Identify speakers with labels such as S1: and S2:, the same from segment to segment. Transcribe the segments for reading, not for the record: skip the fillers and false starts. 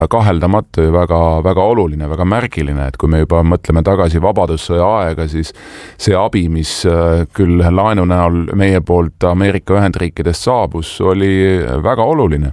S1: kaheldamatu ja väga, väga oluline, väga märgiline, et kui me juba mõtleme tagasi vabadussõja aega, siis see abi, mis küll laenu näol meie poolt Ameerika Ühendriikidest saabus, oli väga oluline,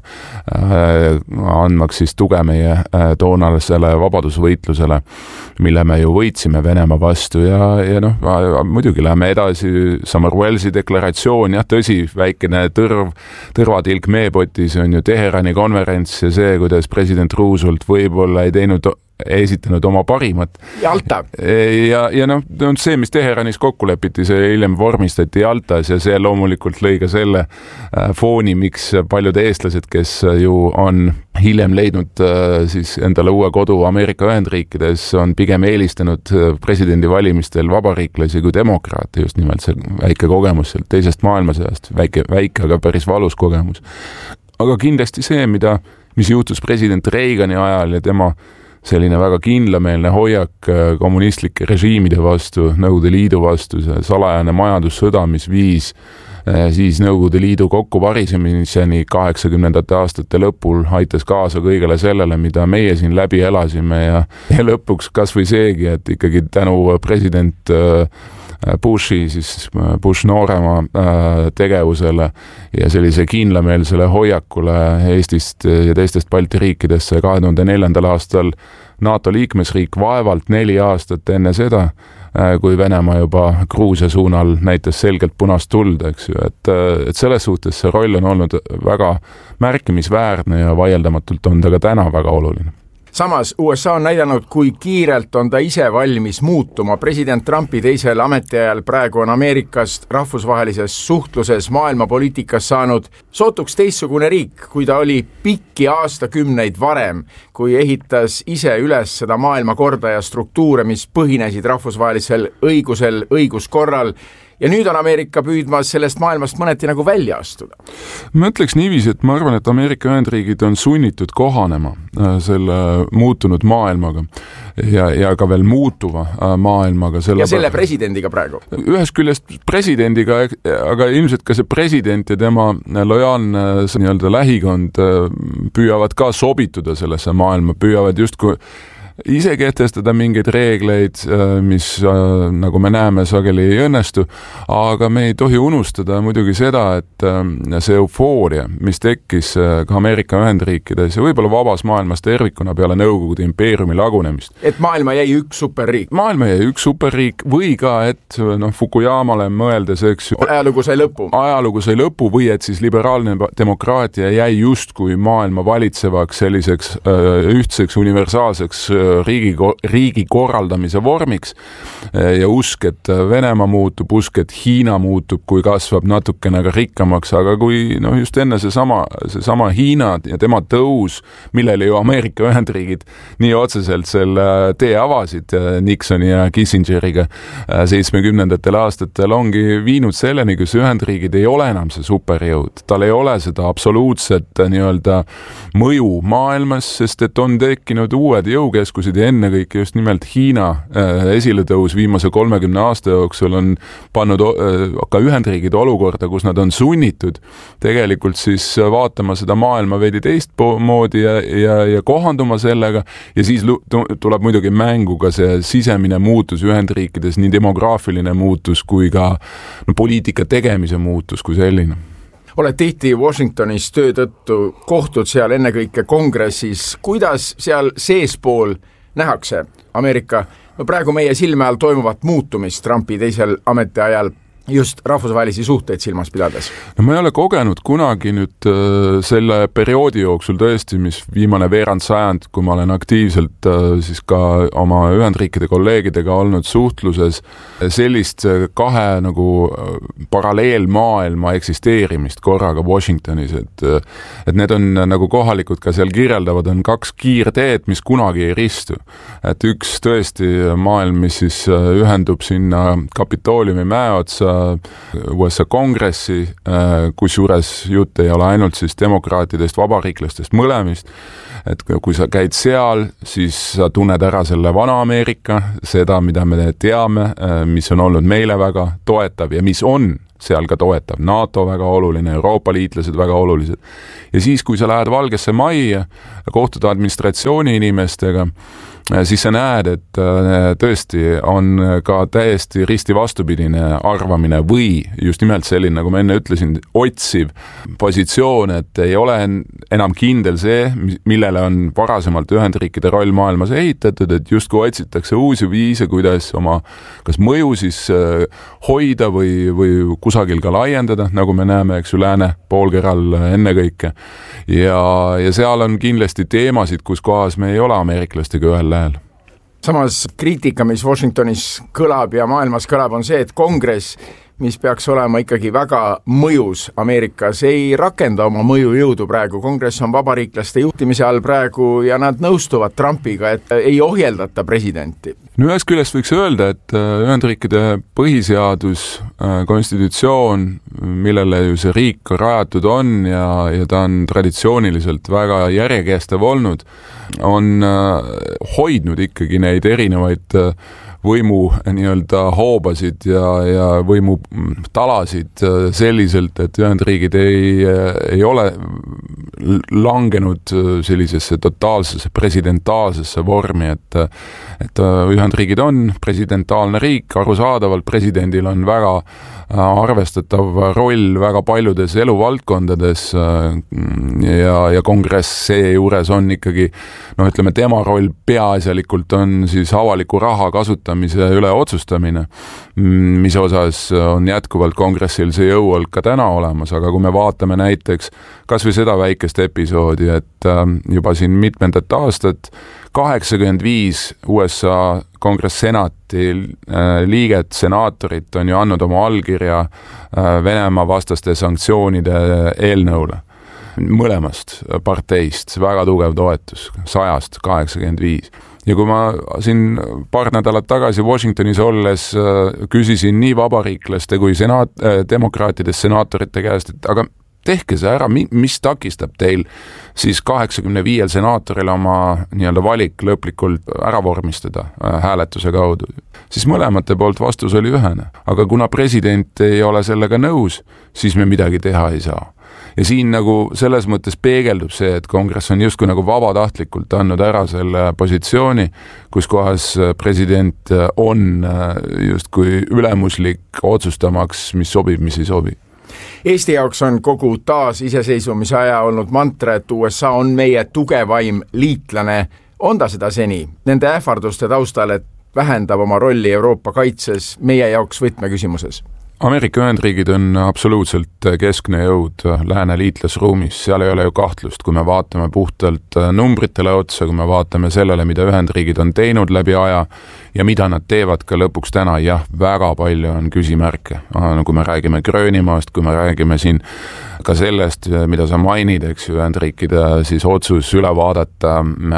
S1: andmaks siis tuge meie toonasele vabadusvõitlusele, mille me ju võitsime Venemaa vastu ja muidugi läheme edasi, Summerwellsi deklaratsioon, jah, tõsi, väikene tõrvatilk meepotis on ju Teherani konverents ja see, kuidas president Roosevelt võib-olla ei esitanud oma parimat.
S2: Jalta.
S1: Ja see, mis Teheranis kokku lepiti, see hiljem vormistati Jaltas ja see loomulikult lõi ka selle fooni, miks paljud eestlased, kes ju on hiljem leidnud siis endale uue kodu Ameerika Ühendriikides, on pigem eelistanud presidendivalimistel vabariiklasi kui demokraate, just nimelt see väike kogemus sealt teisest maailmasõjast, väike, aga päris valus kogemus. Aga kindlasti see, mis juhtus president Reagani ajal ja tema selline väga kindlameelne hoiak kommunistlike režiimide vastu, Nõukogude Liidu vastu, see salajane majandussõda, mis viis siis Nõukogude Liidu kokkuvarisemiseni 80ndate aastate lõpul, aitas kaasa kõigele sellele, mida meie siin läbi elasime ja lõpuks kas või seegi, et ikkagi tänu president Bushi, siis Bush noorema tegevusele ja sellise kindlameelsele hoiakule Eestist ja teistest Balti riikidesse 2004. aastal NATO liikmesriik vaevalt 4 aastat enne seda, kui Venemaa juba Gruusia suunal näitas selgelt punast tuld, eks ju, et selles suhtes see roll on olnud väga märkimisväärne ja vaieldamatult on ta ka täna väga oluline.
S2: Samas USA on näidanud, kui kiirelt on ta ise valmis muutuma. President Trumpi teisel ametiajal praegu on Ameerikast rahvusvahelises suhtluses maailmapoliitikas saanud sootuks teistsugune riik, kui ta oli pikki aastakümneid varem, kui ehitas ise üles seda maailmakorda ja struktuure, mis põhinesid rahvusvahelisel õigusel, õiguskorral. Ja nüüd on Ameerika püüdmas sellest maailmast mõneti nagu välja astuda.
S1: Ma ütleks niiviisi, et ma arvan, et Ameerika Ühendriigid on sunnitud kohanema selle muutunud maailmaga ja ka veel muutuva maailmaga.
S2: Ja selle presidendiga praegu?
S1: Ühest küljest presidendiga, aga ilmselt ka see president ja tema lojaalne nii-öelda lähikond püüavad ka sobituda sellesse maailma, püüavad justkui ise kehtestada mingeid reegleid, mis nagu me näeme sageli ei õnnestu, aga me ei tohi unustada muidugi seda, et see eufooria, mis tekkis ka Ameerika Ühendriikides ja võib-olla vabas maailmas tervikuna peale Nõukogude impeeriumi lagunemist.
S2: Et maailma jäi üks superriik.
S1: Maailma jäi üks superriik või ka, et Fukuyamale mõeldes, eks ju,
S2: ajalugu sai lõpu või et siis liberaalne demokraatia jäi justkui maailma valitsevaks selliseks ühtseks universaalseks riigi korraldamise vormiks ja usk, et Venemaa muutub, usk, et Hiina muutub, kui kasvab natukene ka rikkamaks, aga kui just enne seesama Hiina ja tema tõus, millele ju Ameerika Ühendriigid nii otseselt selle tee avasid Nixoni ja Kissingeriga 70ndatel aastatel ongi viinud selleni, kus Ühendriigid ei ole enam see superjõud, tal ei ole seda absoluutset nii-öelda mõju maailmas, sest et on tekkinud uued jõukeskused ja ennekõike just nimelt Hiina esiletõus viimase 30 aasta jooksul on pannud ka Ühendriigid olukorda, kus nad on sunnitud tegelikult siis vaatama seda maailma veidi teistmoodi ja kohanduma sellega ja siis tuleb muidugi mängu ka see sisemine muutus Ühendriikides, nii demograafiline muutus kui ka poliitika tegemise muutus kui selline. Oled tihti Washingtonis töö tõttu kohtud seal ennekõike kongressis. Kuidas seal seespool nähakse Ameerika praegu meie silme all toimuvat muutumist Trumpi teisel ametiajal just rahvusvahelisi suhteid silmas pidades?
S1: Ma ei ole kogenud kunagi nüüd selle perioodi jooksul tõesti, mis viimane veerand sajand, kui ma olen aktiivselt siis ka oma Ühendriikide kolleegidega olnud suhtluses, sellist kahe nagu paralleelmaailma eksisteerimist korraga Washingtonis, et need on nagu kohalikud ka seal kirjeldavad, on 2 kiirteed, mis kunagi ei ristu. Et üks tõesti maailm, mis siis ühendub sinna Kapitooliumi mäeotsa USA kongressi, kusjuures jutt ei ole ainult siis demokraatidest, vabariiklastest, mõlemist, et kui sa käid seal, siis sa tunned ära selle vana Ameerika, seda, mida me teame, mis on olnud meile väga toetav ja mis on seal ka toetab. NATO väga oluline, Euroopa liitlased väga olulised. Ja siis, kui sa lähed Valgesse Majja, kohtud administratsiooni inimestega, siis sa näed, et tõesti on ka täiesti risti vastupidine arvamine või just nimelt selline, nagu ma enne ütlesin, otsiv positsioon, et ei ole enam kindel see, millele on varasemalt Ühendriikide roll maailmas ehitatud, et justkui otsitakse uusi viise, kuidas oma kas mõju siis hoida või kusagil ka laiendada, nagu me näeme, eks ju, lääne poolkeral ennekõike. Ja seal on kindlasti teemasid, kus kohas me ei ole ameeriklastega ühel lähel.
S3: Samas kriitika, mis Washingtonis kõlab ja maailmas kõlab, on see, et kongress, mis peaks olema ikkagi väga mõjus Ameerikas, ei rakenda oma mõjujõudu praegu. Kongress on vabariiklaste juhtimise all praegu ja nad nõustuvad Trumpiga, et ei ohjeldata presidenti.
S1: No ühest küljest võiks öelda, et Ühendriikide põhiseadus, konstitutsioon, millele ju see riik rajatud on ja ta on traditsiooniliselt väga järjekestev olnud, on hoidnud ikkagi neid erinevaid võimu nii-öelda hoobasid ja võimu talasid selliselt, et Ühendriigid ei ole langenud sellisesse totaalsesse presidentaalsesse vormi, et Ühendriigid on presidentaalne riik, arusaadavalt presidendil on väga arvestatav roll väga paljudes eluvaldkondades ja kongress seejuures on ikkagi, ütleme, tema roll peaasjalikult on siis avaliku raha kasutamise üle otsustamine, mis osas on jätkuvalt kongressil see jõuolk ka täna olemas, aga kui me vaatame näiteks kas või seda väikest episoodi, et juba siin mitmendat aastat 85 USA kongress-senati liiget, senaatorit on ju andnud oma allkirja Venemaa vastaste sanktsioonide eelnõule. Mõlemast parteist väga tugev toetus, 100-st 85. Ja kui ma siin paar nädalat tagasi Washingtonis olles küsisin nii vabariiklaste kui demokraatidest senaatorite käest, et aga tehke see ära, mis takistab teil siis 85 senaatoril oma nii-öelda valik lõplikult ära vormistada hääletuse kaudu. Siis mõlemate poolt vastus oli ühene. Aga kuna president ei ole sellega nõus, siis me midagi teha ei saa. Ja siin nagu selles mõttes peegeldub see, et kongress on justkui nagu vabatahtlikult andnud ära selle positsiooni, kus kohas president on justkui ülemuslik otsustamaks, mis sobib, mis ei sobi.
S3: Eesti jaoks on kogu taas iseseisvumise aja olnud mantra, et USA on meie tugevaim liitlane. On ta seda seni? Nende ähvarduste taustal, et vähendab oma rolli Euroopa kaitses meie jaoks võtmeküsimuses?
S1: Ameerika Ühendriigid on absoluutselt keskne jõud lääne liitlasruumis, seal ei ole ju kahtlust, kui me vaatame puhtalt numbritele otsa, kui me vaatame sellele, mida Ühendriigid on teinud läbi aja ja mida nad teevad ka lõpuks täna, jah, väga palju on küsimärke. Kui me räägime Gröönimaast, kui me räägime siin ka sellest, mida sa mainid, eks ju, Ühendriikide siis otsus üle vaadata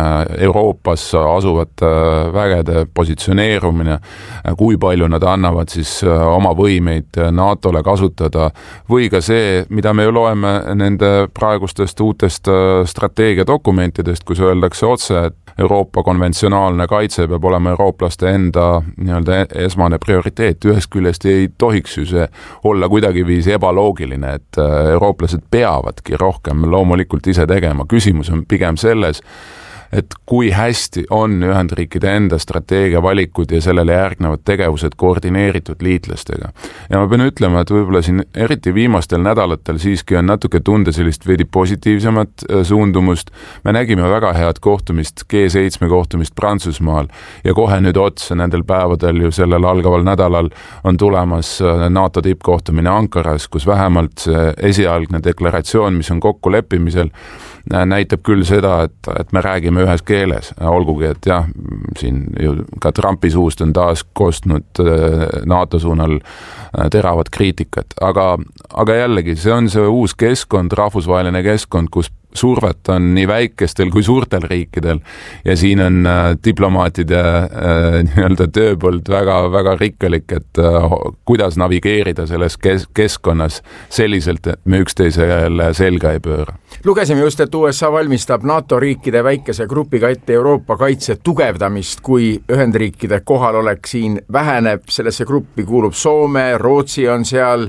S1: Euroopas asuvate vägede positsioneerumine, kui palju nad annavad siis oma võimeid NATO-le kasutada või ka see, mida me ju loeme nende praegustest uutest strateegiadokumentidest, kus öeldakse otse, et Euroopa konventsionaalne kaitse peab olema eurooplaste enda nii-öelda esmane prioriteet. Ühest küljest ei tohiks ju see olla kuidagiviisi ebaloogiline, et eurooplased peavadki rohkem loomulikult ise tegema. Küsimus on pigem selles, et kui hästi on Ühendriikide enda strateegia valikud ja sellele järgnevad tegevused koordineeritud liitlastega. Ja ma pean ütlema, et võib-olla siin eriti viimastel nädalatel siiski on natuke tunda sellist veidi positiivsemat suundumust. Me nägime väga head kohtumist, G7 kohtumist Prantsusmaal ja kohe nüüd otsa nendel päevadel ju sellel algaval nädalal on tulemas NATO tippkohtumine Ankaras, kus vähemalt see esialgne deklaratsioon, mis on kokkuleppimisel, näitab küll seda, et me räägime ühes keeles, olgugi, et jah, siin ju ka Trumpi suust on taas kostnud NATO suunal teravat kriitikat, aga jällegi, see on see uus keskkond, rahvusvaheline keskkond, kus survet on nii väikestel kui suurtel riikidel ja siin on diplomaatide nii-öelda tööpõld väga rikkalik, et kuidas navigeerida selles keskkonnas selliselt, et me üksteisele selga ei pööra.
S3: Lugesime just, et USA valmistab NATO riikide väikese grupiga ette Euroopa kaitse tugevdamist, kui Ühendriikide kohalolek siin väheneb. Sellesse gruppi kuulub Soome, Rootsi on seal.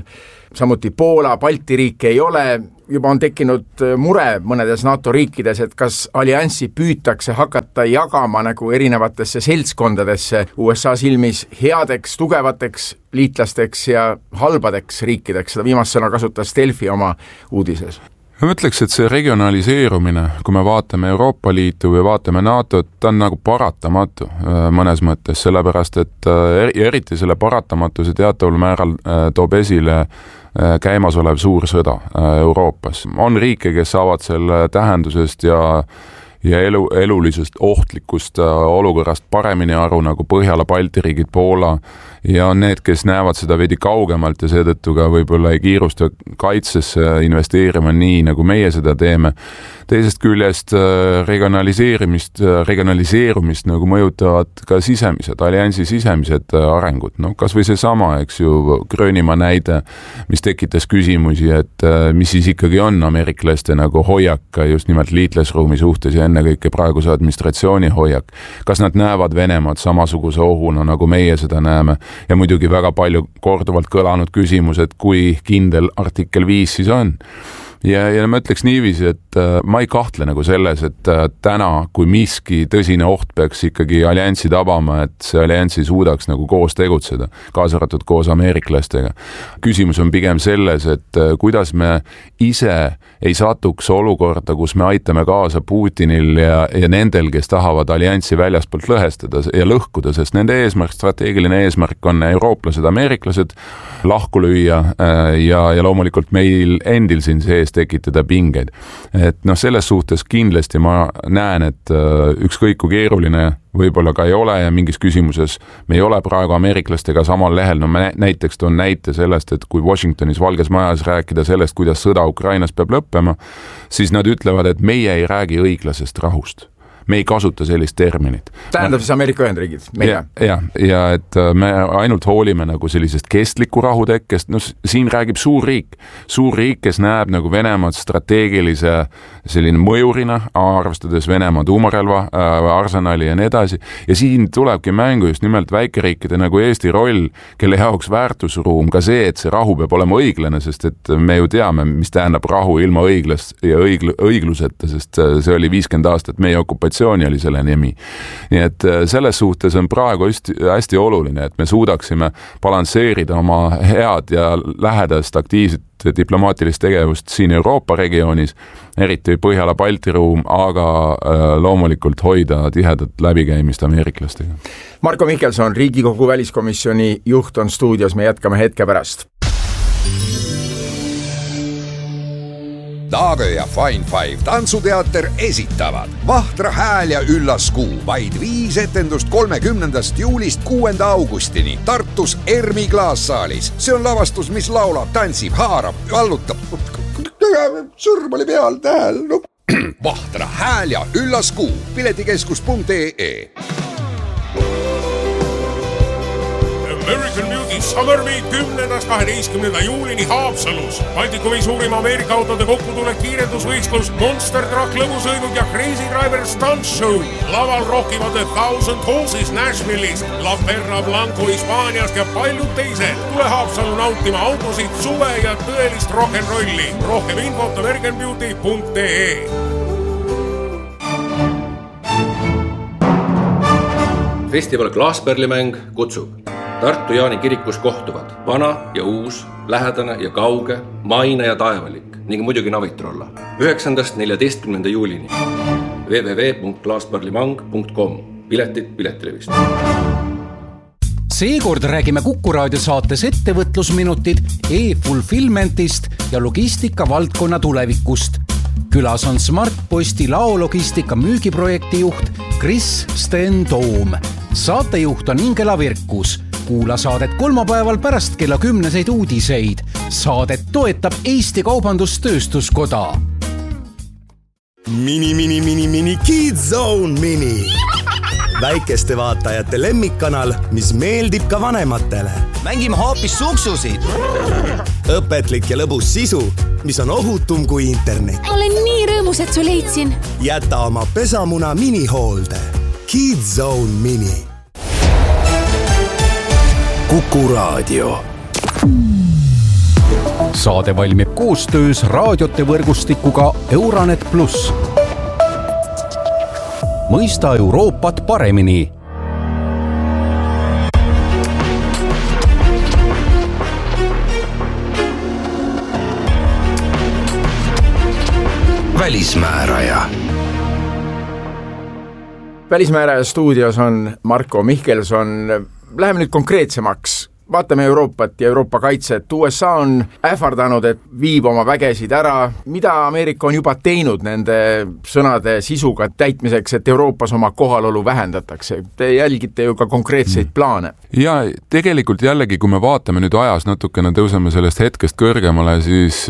S3: samuti Poola, Balti riike ei ole, juba on tekkinud mure mõnedes NATO riikides, et kas allianssi püütakse hakata jagama nagu erinevatesse seltskondadesse USA silmis headeks, tugevateks liitlasteks ja halbadeks riikideks, seda viimast sõna kasutas Delfi oma uudises.
S2: Ma mõtleks, et see regionaliseerumine, kui me vaatame Euroopa Liitu või vaatame NATO-t, ta on nagu paratamatu mõnes mõttes, sellepärast et eriti selle paratamatuse teataval määral toob esile käimasolev suur sõda Euroopas. On riike, kes saavad selle tähendusest ja elulisest ohtlikust olukorrast paremini aru, nagu Põhjala, Balti riigid, Poola, ja on need, kes näevad seda veidi kaugemalt ja seetõttu ka võib-olla ei kiirusta kaitsesse investeerima nii, nagu meie seda teeme. Teisest küljest regionaliseerumist nagu mõjutavad ka alliansi sisemised arengud. No, kas või see sama, eks ju, Gröönimaa näide, mis tekitas küsimusi, et mis siis ikkagi on ameeriklaste nagu hoiak just nimelt liitlasruumi suhtes ja ennekõike praeguse administratsiooni hoiak. Kas nad näevad Venemaad samasuguse ohuna, nagu meie seda näeme? Ja muidugi väga palju korduvalt kõlanud küsimus, et kui kindel artikkel 5 siis on. Ja ma ütleks niiviisi, et ma ei kahtle nagu selles, et täna, kui miski tõsine oht peaks ikkagi allianssi tabama, et see allianssi suudaks nagu koos tegutseda, kaasa arvatud koos ameeriklastega. Küsimus on pigem selles, et kuidas me ise ei satuks olukorda, kus me aitame kaasa Putinil ja nendel, kes tahavad allianssi väljaspoolt lõhestada ja lõhkuda, sest nende eesmärk, strateegiline eesmärk on eurooplased, ameeriklased lahku lüüa ja loomulikult meil endil siin sees tekitada pingeid. Et selles suhtes kindlasti ma näen, et ükskõik kui keeruline võib-olla ka ei ole ja mingis küsimuses me ei ole praegu ameeriklastega samal lehel. No ma näiteks toon näite sellest, et kui Washingtonis Valges Majas rääkida sellest, kuidas sõda Ukrainas peab lõppema, siis nad ütlevad, et meie ei räägi õiglasest rahust. Me ei kasuta sellist terminit.
S3: Tähendab siis Ameerika Ühendriigid?
S2: Ja et me ainult hoolime nagu sellisest kestliku rahutekkest. No siin räägib suur riik, kes näeb nagu Venemaad strateegilise selline mõjurina, arvestades Venemaa tuumarelva, arsenali ja nii edasi. Ja siin tulebki mängu just nimelt väikeriikide nagu Eesti roll, kelle jaoks väärtusruum, ka see, et see rahu peab olema õiglane, sest et me ju teame, mis tähendab rahu ilma õigluseta, sest see oli 50 aastat meie okupatsioon oli selle nimi. Nii et selles suhtes on praegu hästi oluline, et me suudaksime balansseerida oma head ja lähedast aktiivset diplomaatilist tegevust siin Euroopa regioonis, eriti Põhjala Balti ruum, aga loomulikult hoida tihedat läbikäimist ameeriklastega.
S3: Marko Mihkelson, Riigikogu väliskomisjoni juht on stuudios, me jätkame hetke pärast.
S4: Daagö ja Fine Five tantsuteater esitavad Vahtra hääl ja üllas kuu, vaid 5 etendust 30. juulist 6. augustini Tartus Ermi klaassaalis. See on lavastus, mis laulab, tantsib, haarab, vallutab. Sõrm oli peal, tähel. No. Vahtra hääl ja üllas kuu, piletikeskus.ee.
S5: American Beauty Summer Meet 10.–12. juulini Haapsalus. Baltikumi suurima Ameerika autode kokkutulek kiirendusvõistlus, Monster Truck lõbusõidud ja Crazy Driver Stunt Show. Laval rockivad The Thousand Horses Nashville'ist, La Perla Blanco Hispaaniast ja paljud teised. Tule Haapsalu nautima autosid, suve ja tõelist rock'n'rolli. Rohkem infot americanbeauty.ee.
S6: Festival Klaasperlimäng kutsub. Tartu Jaani kirikus kohtuvad vana ja uus, lähedane ja kauge, maine ja taevalik ning muidugi navitrolla. 9.–14. juulini. www.klaasperlimang.com. Piletid Piletilevist.
S7: Seekord räägime Kuku Raadio saates ettevõtlusminutid e-fulfillmentist ja logistika valdkonna tulevikust. Külas on Smartposti laologistika müügiprojekti juht Kris Sten Toom. Saatejuht on Ingela Virkus. Kuula saadet kolmapäeval pärast kella 10 uudiseid. Saadet toetab Eesti Kaubandustööstuskoda.
S8: Mini Kids Zone Mini. Väikeste vaatajate lemmikkanal, mis meeldib ka vanematele.
S9: Mängime hoopis suksusid.
S8: Õpetlik ja lõbus sisu, mis on ohutum kui internet.
S10: Olen nii rõõmus, et su leidsin.
S8: Jäta oma pesamuna minihoolde. Kids Zone Mini. Kuku Raadio.
S7: Saade valmib koostöös raadiote võrgustikuga Euronet Plus. Mõista Euroopat paremini.
S11: Välismääraja.
S3: Välismääraja stuudios on Marko Mihkelson. Läheme nüüd konkreetsemaks. Vaatame Euroopat ja Euroopa kaitset. USA on ähvardanud, et viib oma vägesid ära. Mida Ameerika on juba teinud nende sõnade sisuga täitmiseks, et Euroopas oma kohalolu vähendatakse? Te jälgite ju ka konkreetseid plaane.
S2: Ja tegelikult jällegi, kui me vaatame nüüd ajas natukene, tõuseme sellest hetkest kõrgemale, siis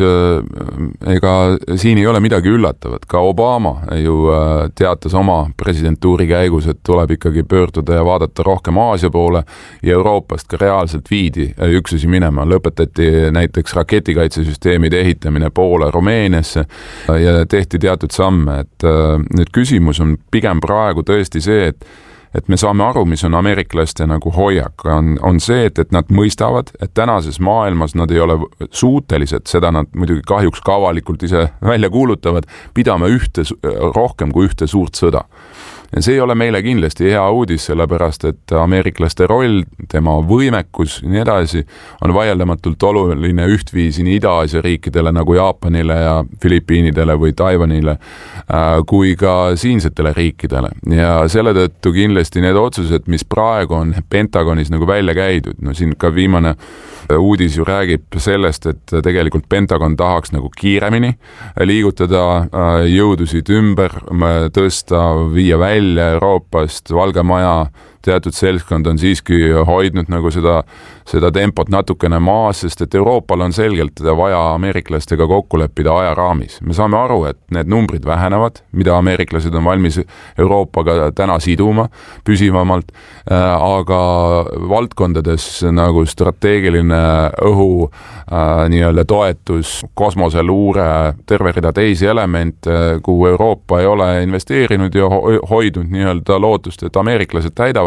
S2: ega siin ei ole midagi üllatavat. Ka Obama ju teatas oma presidentuuri käigus, et tuleb ikkagi pöörduda ja vaadata rohkem Aasia poole ja Euroopast ka reaalselt viidi üksusi minema. Lõpetati näiteks raketikaitsesüsteemide ehitamine Poola, Rumeeniasse ja tehti teatud samme. Et nüüd küsimus on pigem praegu tõesti see, et me saame aru, mis on ameeriklaste nagu hoiak, on see, et nad mõistavad, et tänases maailmas nad ei ole suutelised, seda nad muidugi kahjuks ka avalikult ise välja kuulutavad, pidama rohkem kui ühte suurt sõda. Ja see ei ole meile kindlasti hea uudis, sellepärast, et ameeriklaste roll, tema võimekus ja nii edasi on vaieldamatult oluline ühtviisi nii Ida-Aasia riikidele nagu Jaapanile ja Filipiinidele või Taiwanile kui ka siinsetele riikidele. Ja selle tõttu kindlasti need otsused, mis praegu on Pentagonis nagu välja käidud, no siin ka viimane uudis ju räägib sellest, et tegelikult Pentagon tahaks nagu kiiremini liigutada jõudusid ümber, tõsta, viia välja Euroopast. Valge Maja teatud seltskond on siiski hoidnud nagu seda tempot natukene maas, sest et Euroopal on selgelt vaja ameeriklastega kokku leppida ajaraamis. Me saame aru, et need numbrid vähenevad, mida ameeriklased on valmis Euroopaga täna siduma püsivamalt, aga valdkondades nagu strateegiline õhu nii-öelda toetus, kosmoseluure, terve rida teisi elemente, kuhu Euroopa ei ole investeerinud ja hoidnud nii-öelda lootust, et ameeriklased täidavad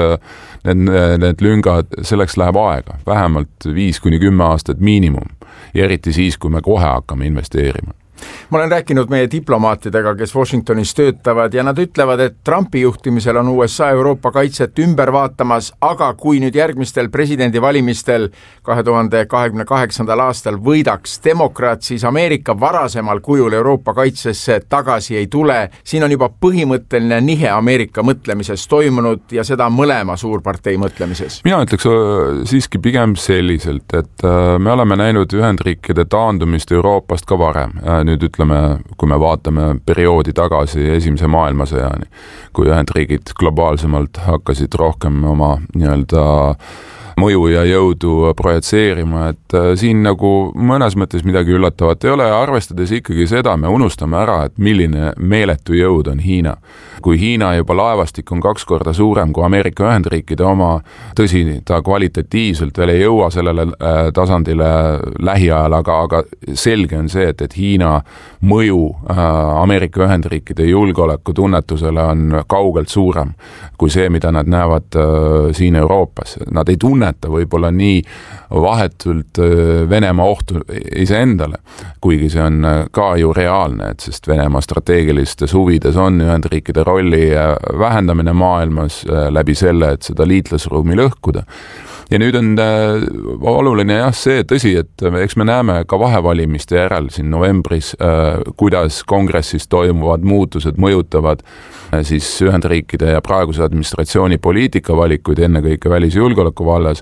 S2: need lüngad, selleks läheb aega, vähemalt 5-10 aastat miinimum ja eriti siis, kui me kohe hakkame investeerima.
S3: Ma olen rääkinud meie diplomaatidega, kes Washingtonis töötavad ja nad ütlevad, et Trumpi juhtimisel on USA Euroopa kaitset ümber vaatamas, aga kui nüüd järgmistel presidendivalimistel 2028. aastal võidaks demokraat, siis Ameerika varasemal kujul Euroopa kaitsesse tagasi ei tule. Siin on juba põhimõtteline nihe Ameerika mõtlemises toimunud ja seda mõlema suurpartei mõtlemises.
S2: Mina ütleks siiski pigem selliselt, et me oleme näinud Ühendriikide taandumist Euroopast ka varem. Nüüd ütleme, kui me vaatame perioodi tagasi esimese maailmasõjani, kui Ühendriigid globaalsemalt hakkasid rohkem oma nii-öelda mõju ja jõudu projitseerima, et siin nagu mõnes mõttes midagi üllatavat ei ole ja arvestades ikkagi seda, me unustame ära, et milline meeletu jõud on Hiina. Kui Hiina juba laevastik on 2 korda suurem kui Ameerika Ühendriikide oma, tõsi, ta kvalitatiivselt veel ei jõua sellele tasandile lähiajal, aga selge on see, et Hiina mõju Ameerika Ühendriikide julgeoleku tunnetusele on kaugelt suurem kui see, mida nad näevad siin Euroopas. Nad ei tunneta võib-olla nii vahetult Venemaa ohtu iseendale, kuigi see on ka ju reaalne, et sest Venemaa strateegilistes huvides on Ühendriikide rolli vähendamine maailmas läbi selle, et seda liitlasruumi lõhkuda. Ja nüüd on oluline see tõsi, et eks me näeme ka vahevalimiste järel siin novembris, kuidas kongressis toimuvad muutused mõjutavad siis Ühendriikide ja praeguse administratsiooni poliitikavalikuid ennekõike välisjulgeoleku vallas.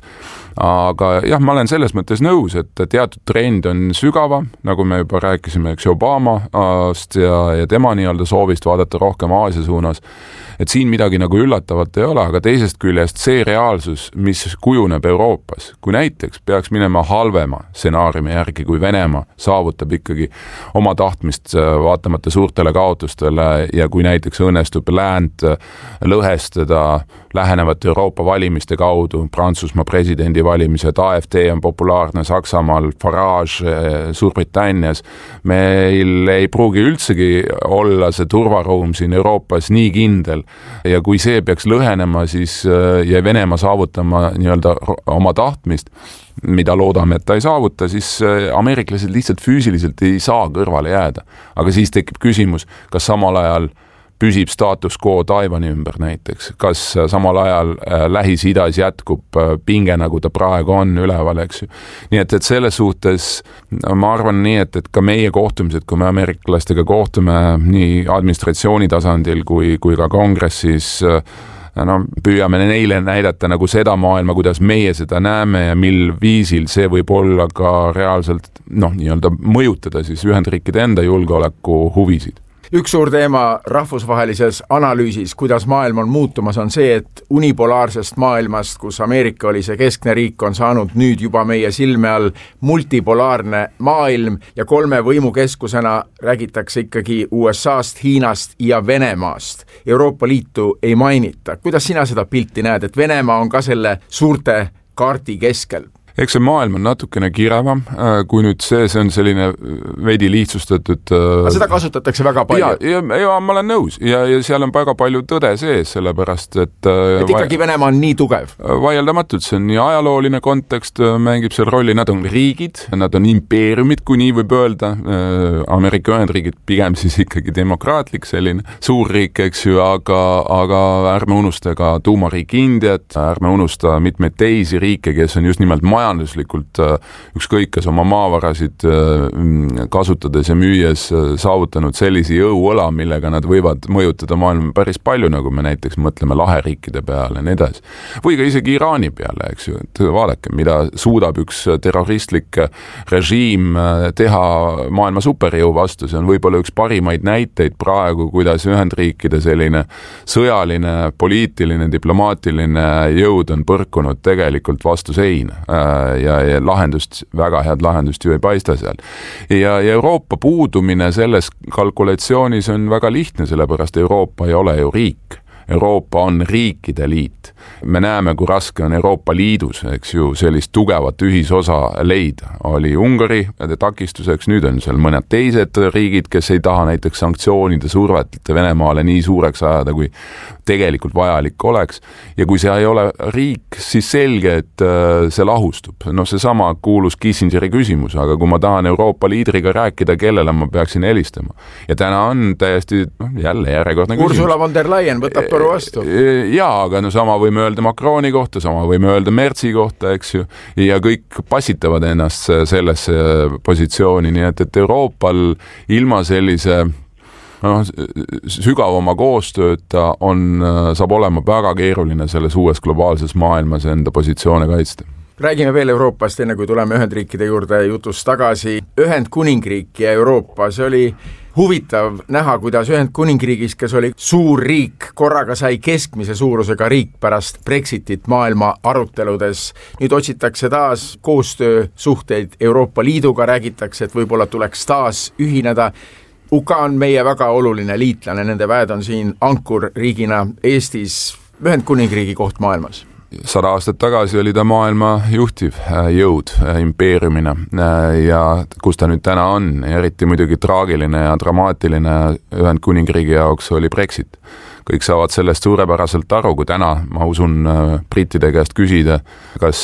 S2: Aga jah, ma olen selles mõttes nõus, et teatud trend on sügavam, nagu me juba rääkisime, eks Obamast ja tema nii-öelda soovist vaadata rohkem Aasia suunas, et siin midagi nagu üllatavat ei ole, aga teisest küljest see reaalsus, mis kujuneb Euroopas, kui näiteks peaks minema halvema stsenaariumi järgi, kui Venemaa saavutab ikkagi oma tahtmist vaatamata suurtele kaotustele ja kui näiteks õnnestub läänt lõhestada lähenevate Euroopa valimiste kaudu, Prantsusmaa presidendi valimised, AfD on populaarne Saksamaal, Farage Suurbritannias, meil ei pruugi üldsegi olla see turvaruum siin Euroopas nii kindel ja kui see peaks lõhenema, siis ja Venemaa saavutama nii-öelda
S1: oma tahtmist, mida loodame, et ta ei saavuta, siis ameeriklased lihtsalt füüsiliselt ei saa kõrvale jääda. Aga siis tekib küsimus, kas samal ajal püsib status quo Taiwani ümber näiteks, kas samal ajal Lähis-Idas jätkub pinge, nagu ta praegu on üleval, eks ju. Nii et selles suhtes ma arvan nii, et ka meie kohtumised, kui me ameeriklastega kohtume nii administratsiooni tasandil kui ka kongressis, püüame neile näidata nagu seda maailma, kuidas meie seda näeme ja mil viisil see võib olla ka reaalselt nii-öelda mõjutada siis Ühendriikide enda julgeoleku huvisid.
S3: Üks suur teema rahvusvahelises analüüsis, kuidas maailm on muutumas, on see, et unipolaarsest maailmast, kus Ameerika oli see keskne riik, on saanud nüüd juba meie silme all multipolaarne maailm ja 3 võimukeskusena räägitakse ikkagi USA'st, Hiinast ja Venemaast. Euroopa Liitu ei mainita. Kuidas sina seda pilti näed, et Venemaa on ka selle suurte kaardi keskel?
S1: Eks see maailm on natukene kirevam, kui nüüd see on selline veidi lihtsustatud...
S3: Aga seda kasutatakse väga palju.
S1: Ja ma olen nõus ja seal on väga palju tõde sees, sellepärast, et
S3: ikkagi Venemaa on nii tugev.
S1: Vaieldamatult, see on nii ajalooline kontekst, mängib seal rolli, nad on riigid, nad on impeeriumid, kui nii võib öelda, Ameerika Ühendriigid pigem siis ikkagi demokraatlik selline suurriik, eks ju, aga ärme unusta ka tuumariik Indiat, ärme unusta mitmeid teisi riike, kes on just nimelt majanduslikult ükskõik kas oma maavarasid kasutades ja müües saavutanud sellisi jõuõla, millega nad võivad mõjutada maailma päris palju, nagu me näiteks mõtleme laheriikide peale ja nii edasi. Või ka isegi Iraani peale, eks ju, et vaadake, mida suudab üks terroristlik režiim teha maailma superjõu vastu, see on võib-olla üks parimaid näiteid praegu, kuidas Ühendriikide selline sõjaline, poliitiline, diplomaatiline jõud on põrkunud tegelikult vastu seina. Ja lahendust, väga head lahendust ju ei paista seal. Ja Euroopa puudumine selles kalkulatsioonis on väga lihtne, sellepärast Euroopa ei ole ju riik. Euroopa on riikide liit. Me näeme, kui raske on Euroopa Liidus, eks ju, sellist tugevat ühisosa leida. Oli Ungari takistuseks, nüüd on seal mõned teised riigid, kes ei taha näiteks sanktsioonide survet Venemaale nii suureks ajada, kui tegelikult vajalik oleks. Ja kui see ei ole riik, siis selge, et see lahustub. See sama kuulus Kissingeri küsimus, aga kui ma tahan Euroopa liidriga rääkida, kellele ma peaksin helistama. Ja täna on täiesti jälle järjekordne küsimus.
S3: Ursula von der Leyen võtab vastu.
S1: Jaa, aga sama võime öelda Macroni kohta, sama võime öelda Merzi kohta, eks ju, ja kõik passitavad ennast sellesse positsiooni, nii et Euroopal ilma sellise sügavama koostööta saab olema väga keeruline selles uues globaalses maailmas enda positsioone kaitsta.
S3: Räägime veel Euroopast, enne kui tuleme Ühendriikide juurde jutust tagasi. Ühendkuningriik ja Euroopa, see oli huvitav näha, kuidas Ühendkuningriigis, kes oli suur riik, korraga sai keskmise suurusega riik pärast Brexitit maailma aruteludes. Nüüd otsitakse taas koostöösuhteid Euroopa Liiduga, räägitakse, et võib-olla tuleks taas ühineda. UK on meie väga oluline liitlane, nende väed on siin ankurriigina Eestis. Ühendkuningriigi koht maailmas.
S1: 100 aastat tagasi oli ta maailma juhtiv jõud impeeriumina ja kus ta nüüd täna on, eriti muidugi traagiline ja dramaatiline Ühendkuningriigi jaoks oli Brexit. Kõik saavad sellest suurepäraselt aru, kui täna, ma usun, brittide käest küsida, kas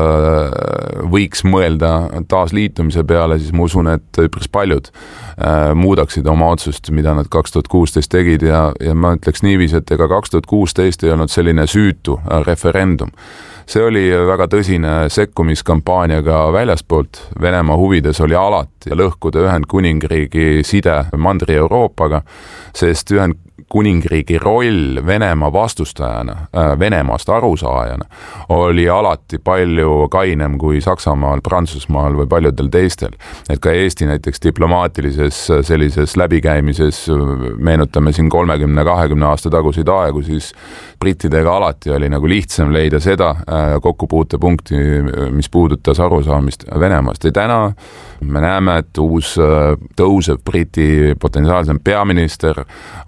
S1: võiks mõelda taasliitumise peale, siis ma usun, et üpris paljud muudaksid oma otsust, mida nad 2016 tegid ja ma ütleks niiviisi, et ega 2016 ei olnud selline süütu referendum. See oli väga tõsine sekkumiskampaaniaga väljaspoolt. Venemaa huvides oli alati lõhkuda Ühendkuningriigi side Mandri-Euroopaga, sest Ühendkuningriigi roll Venemaa vastustajana, Venemaast arusaajana oli alati palju kainem kui Saksamaal, Prantsusmaal või paljudel teistel. Et ka Eesti näiteks diplomaatilises sellises läbikäimises, meenutame siin 30-20 aasta tagusid aegu, siis brittidega alati oli nagu lihtsam leida seda kokkupuutepunkti, mis puudutas arusaamist Venemaast. Ja täna me näeme, et uus tõusev briti potentsiaalsem peaminister on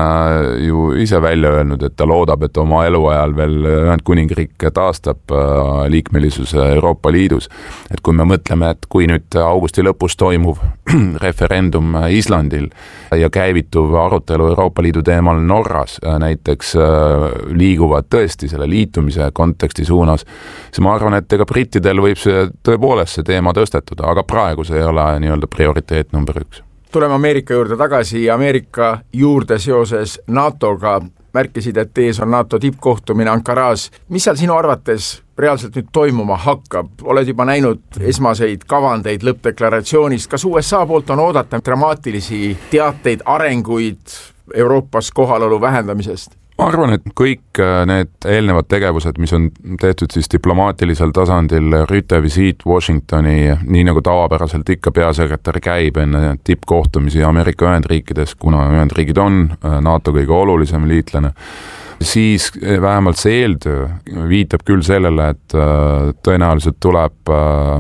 S1: ju ise välja öelnud, et ta loodab, et oma eluajal veel Ühendkuningriik taastab liikmelisuse Euroopa Liidus. Et kui me mõtleme, et kui nüüd augusti lõpus toimuv referendum Islandil ja käivituv arutelu Euroopa Liidu teemal Norras näiteks liiguvad tõesti selle liitumise konteksti suunas, siis ma arvan, et ega brittidel võib see tõepoolest see teema tõstetuda, aga praegu see ei ole nii-öelda prioriteet number 1.
S3: Tuleme Ameerika juurde tagasi. Ameerika juurde seoses NATO-ga märkisid, et ees on NATO tippkohtumine Ankaras. Mis seal sinu arvates reaalselt nüüd toimuma hakkab? Oled juba näinud esmaseid kavandeid lõppdeklaratsioonist. Kas USA poolt on oodata dramaatilisi teateid, arenguid Euroopas kohalolu vähendamisest?
S1: Ma arvan, et kõik need eelnevad tegevused, mis on tehtud siis diplomaatilisel tasandil, Rüte visiit Washingtoni, nii nagu tavapäraselt ikka peasekretär käib enne tippkohtumisi Ameerika Ühendriikides, kuna Ühendriigid on NATO kõige olulisem liitlane, siis vähemalt see eeltöö viitab küll sellele, et tõenäoliselt tuleb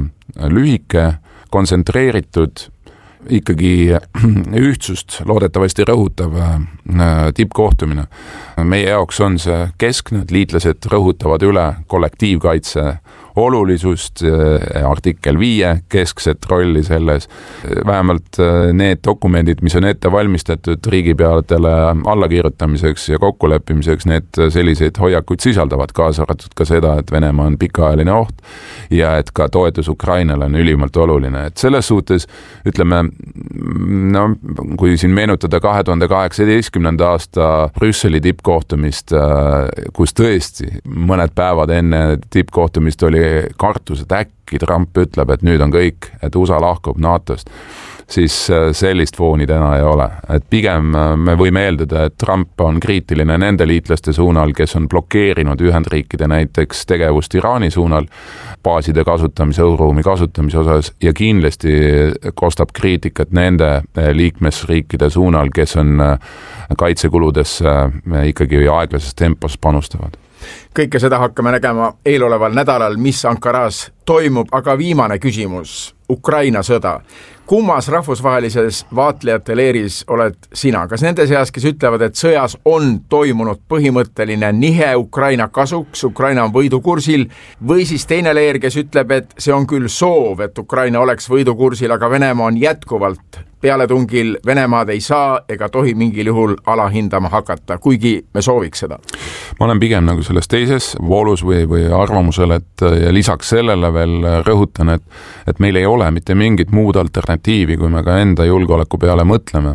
S1: lühike, kontsentreeritud, ikkagi ühtsust loodetavasti rõhutav tippkohtumine. Meie jaoks on see keskne, et liitlased rõhutavad üle kollektiivkaitse olulisust, artikkel 5 keskset rolli selles. Vähemalt need dokumendid, mis on ette valmistatud riigipeadele allakirjutamiseks ja kokkuleppimiseks, need selliseid hoiakuid sisaldavad, kaasa arvatud ka seda, et Venemaa on pikaajaline oht ja et ka toetus Ukrainale on ülimalt oluline. Et selles suhtes, ütleme, no, kui siin meenutada 2018. aasta Brüsseli tippkohtumist, kus tõesti mõned päevad enne tippkohtumist oli kartus, et äkki Trump ütleb, et nüüd on kõik, et USA lahkub NATO-st, siis sellist fooni täna ei ole. Et pigem me võime eeldada, et Trump on kriitiline nende liitlaste suunal, kes on blokeerinud Ühendriikide näiteks tegevust Iraani suunal, baaside kasutamise, õhuruumi kasutamise osas ja kindlasti kostab kriitikat nende liikmesriikide suunal, kes on kaitsekuludesse ikkagi aeglases tempos panustavad.
S3: Kõike seda hakkame nägema eeloleval nädalal, mis Ankaras toimub, aga viimane küsimus, Ukraina sõda. Kummas rahvusvahelises vaatlejate leeris oled sina? Kas nende seas, kes ütlevad, et sõjas on toimunud põhimõtteline nihe Ukraina kasuks, Ukraina on võidukursil, või siis teine leer, kes ütleb, et see on küll soov, et Ukraina oleks võidukursil, aga Venemaa on jätkuvalt pealetungil, Venemaad ei saa ega tohi mingil juhul alahindama hakata, kuigi me sooviks seda?
S1: Ma olen pigem nagu selles teises voolus või arvamusel, et ja lisaks sellele veel rõhutan, et meil ei ole mitte mingit muud alternatiivi, kui me ka enda julgeoleku peale mõtleme,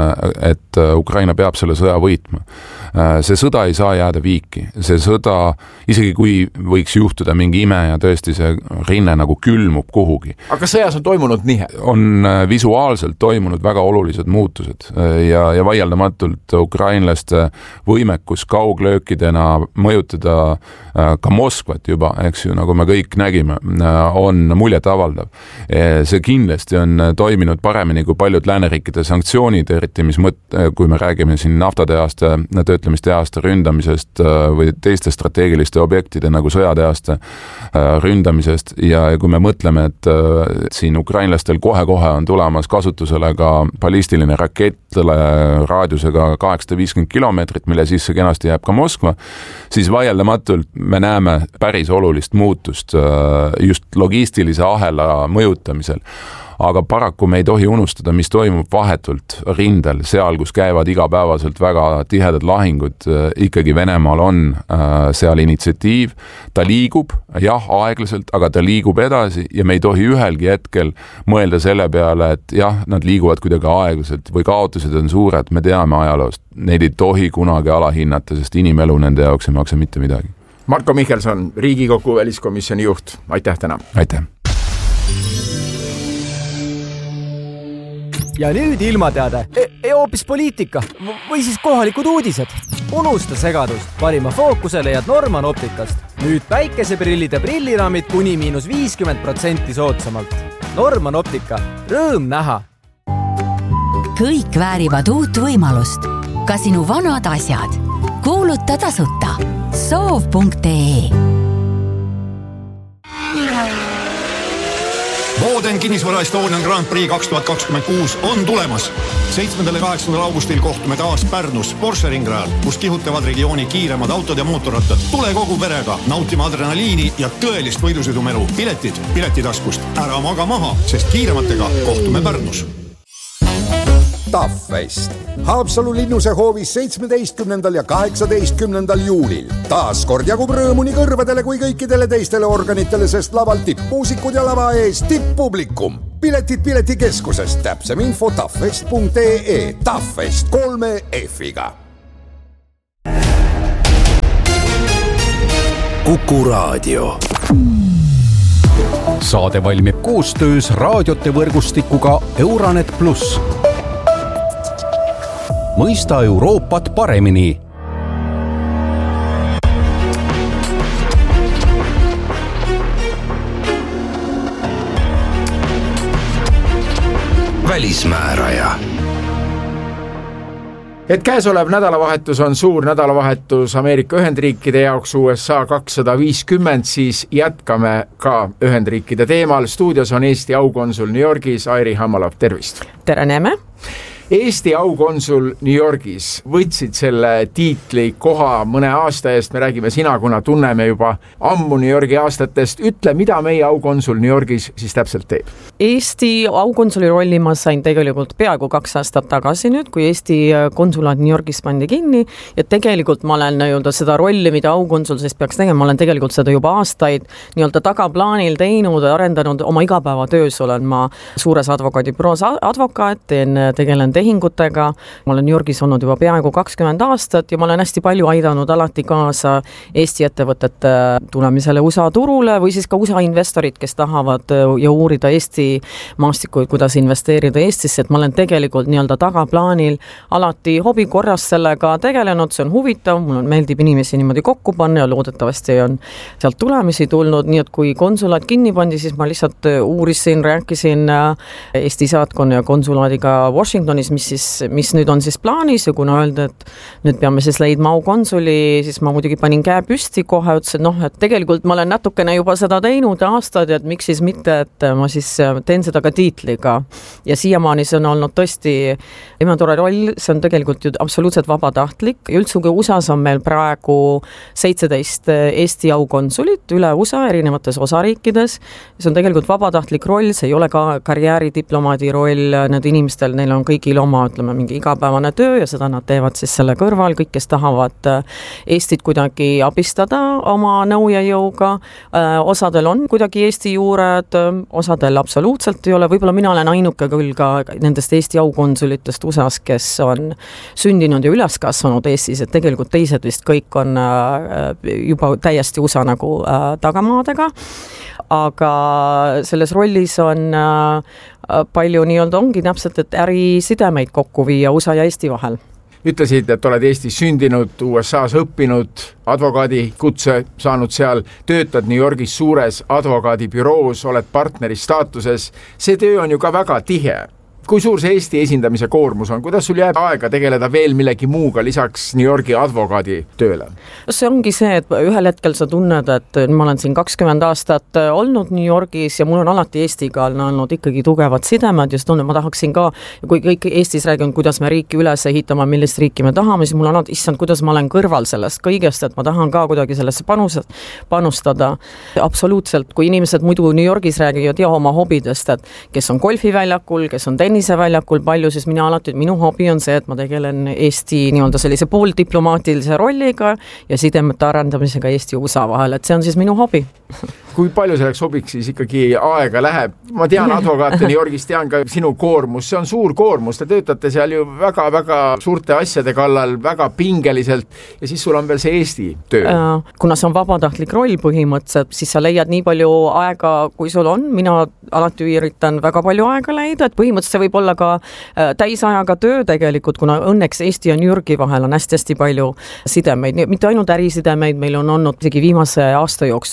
S1: et Ukraina peab selle sõja võitma. See sõda ei saa jääda viiki. See sõda, isegi kui võiks juhtuda mingi ime ja tõesti see rinne nagu külmub kuhugi.
S3: Aga sõjas on toimunud nihe?
S1: On visuaalselt toimunud väga olulised muutused ja vaieldamatult ukrainlaste võimekus kauglöökidena mõjutada ka Moskvat juba, eks ju, nagu me kõik nägime, on muljetavaldav. See kindlasti on toiminud paremini kui paljud lääneriikide sanktsioonid, eriti kui me räägime siin naftatehaste, töötlemistehaste ründamisest või teiste strateegiliste objektide nagu sõjatehaste ründamisest ja kui me mõtleme, et siin ukrainlastel kohe-kohe on tulemas kasutusele ka ballistiline rakett raadiusega 850 kilomeetrit, mille sisse kenasti jääb ka Moskva, siis vaieldamatult me näeme päris olulist muutust just logistilise ahela mõjutamisel. Aga paraku me ei tohi unustada, mis toimub vahetult rindel, seal, kus käivad igapäevaselt väga tihedad lahingud. Ikkagi Venemaal on seal initsiatiiv, ta liigub, jah, aeglaselt, aga ta liigub edasi ja me ei tohi ühelgi hetkel mõelda selle peale, et jah, nad liiguvad kuidagi aeglaselt või kaotused on suured, me teame ajaloost. Neid ei tohi kunagi alahinnata, sest inimelu nende jaoks ei maksa mitte midagi.
S3: Marko Michelson, Riigikogu väliskomisjoni juht, aitäh täna!
S1: Aitäh!
S11: Ja nüüd ilmateade. Hoopis poliitika või siis kohalikud uudised. Unusta segadus. Parima fookuse leiad Norman Optikast. Nüüd päikeseprillide prilliraamid kuni -50% soodsamalt. Norman Optika. Rõõm näha.
S12: Kõik väärivad uut võimalust. Ka sinu vanad asjad. Kuuluta tasuta. Soov.ee
S13: Boden Kinnisvara Estonian Grand Prix 2026 on tulemas. 7. ja 8. augustil kohtume taas Pärnus Porsche Ringrajal, kus kihutavad regiooni kiiremad autod ja mootorrattad. Tule kogu perega nautima adrenaliini ja tõelist võidusõidumelu. Piletid Piletitaskust. Ära maga maha, sest kiirematega kohtume Pärnus.
S4: Taffest. Haapsalu linnuse hoovis 17. ja 18. juulil. Taas kord jagub rõõmu nii kõrvadele kui kõikidele teistele organitele, sest laval tippmuusikud ja lava ees tipppublikum. Piletid Piletikeskusest. Täpsem info taffest.ee. Taffest 3 F-iga.
S8: Kuku Raadio.
S7: Saade valmib koostöös raadiote võrgustikuga Euranet Plus. Mõista Euroopat paremini.
S8: Välismääraja.
S3: Et käesolev nädalavahetus on suur nädalavahetus Ameerika Ühendriikide jaoks USA 250, siis jätkame ka Ühendriikide teemal. Stuudios on Eesti aukonsul New Yorgis Airi Hammalov, tervist!
S14: Tere, näeme!
S3: Eesti aukonsul New Yorgis võtsid selle tiitli koha mõne aasta eest, me räägime sina, kuna tunneme juba ammu New Yorgi aastatest. Ütle, mida meie aukonsul New Yorgis siis täpselt teeb?
S14: Eesti aukonsuli rolli ma sain tegelikult peaaegu 2 aastat tagasi nüüd, kui Eesti konsulaat New Yorgis pandi kinni ja tegelikult ma olen seda rolli, mida aukonsul sest peaks tegema, ma olen tegelikult seda juba aastaid tagaplaanil teinud, arendanud oma igapäevatöös, olen ma suures advokaadibüroos advokaat, tegelen tehingutega. Ma olen New Yorgis olnud juba peaaegu 20 aastat ja ma olen hästi palju aidanud alati kaasa Eesti ettevõtete tulemisele USA turule või siis ka USA investorid, kes tahavad ja uurida Eesti maastikuid, kuidas investeerida Eestisse, et ma olen tegelikult tagaplaanil alati hobi korras sellega tegelenud, see on huvitav, mul meeldib inimesi niimoodi kokku panna ja loodetavasti on sealt tulemisi tulnud, nii et kui konsulaat kinni pandi, siis ma lihtsalt uurisin, rääkisin Eesti saatkonna ja konsulaadiga Washingtonis, mis nüüd on siis plaanis ja kuna öelda, et nüüd peame siis leidma aukonsuli, siis ma muidugi panin käe püsti kohe, ütlesin, et tegelikult ma olen natukene juba seda teinud aastad ja et miks siis mitte, et ma siis teen seda ka tiitliga ja siiamaani see on olnud tõesti imetore roll, see on tegelikult ju absoluutselt vabatahtlik ja üldse kui USA-s on meil praegu 17 Eesti aukonsulit üle USA erinevates osariikides, see on tegelikult vabatahtlik roll, see ei ole ka karjääridiplomaadi roll, need inimestel, neil on kõigil oma, mingi igapäevane töö ja seda nad teevad siis selle kõrval, kõik, kes tahavad Eestit kuidagi abistada oma nõu ja jõuga. Osadel on kuidagi Eesti juured, osadel absoluutselt ei ole, võib-olla mina olen ainuke küll ka nendest Eesti aukonsulitest USA-s, kes on sündinud ja üles kasvanud Eestis, et tegelikult teised vist kõik on juba täiesti USA tagamaadega, aga selles rollis on palju ongi täpselt, et ärisidemeid kokku viia USA ja Eesti vahel.
S3: Ütlesid, et oled Eestis sündinud, USA-s õppinud, advokaadi kutse saanud seal, töötad New Yorgis suures advokaadibüroos, oled partneri staatuses. See töö on ju ka väga tihe. Kui suur see Eesti esindamise koormus on? Kuidas sul jääb aega tegeleda veel millegi muuga lisaks New Yorgi advokaadi tööle?
S14: See ongi see, et ühel hetkel sa tunned, et ma olen siin 20 aastat olnud New Yorgis ja mul on alati Eestiga olnud ikkagi tugevad sidemed ja ma tahaksin ka, kui kõik Eestis rääginud, kuidas me riiki üles ehitama, millist riiki me tahame, siis mul on alati, issand, kuidas ma olen kõrval sellest kõigest, et ma tahan ka kuidagi sellesse panustada. Absoluutselt, kui inimesed muidu New Yorgis räägivad oma hobidest, et kes on golfiväljakul, kes on tenniseväljakul palju, siis mina alati, minu hobi on see, et ma tegelen Eesti sellise pooldiplomaatilise rolliga ja sidemete arendamisega Eesti ja USA vahel, et see on siis minu hobi.
S3: Kui palju selleks hobiks siis ikkagi aega läheb? Ma tean advokaate New Yorgis, tean ka sinu koormus, see on suur koormus, te töötate seal ju väga-väga suurte asjade kallal, väga pingeliselt ja siis sul on veel see Eesti töö.
S14: Kuna see on vabatahtlik roll põhimõtteliselt, siis sa leiad nii palju aega, kui sul on, mina alati üritan väga palju aega leida, et põhimõtteliselt see võib olla ka täisajaga töö tegelikult, kuna õnneks Eesti ja New Yorgi vahel on hästi palju sidemeid, mitte ainult ärisidemeid, meil on olnud isegi viimase aasta jooksul on olnud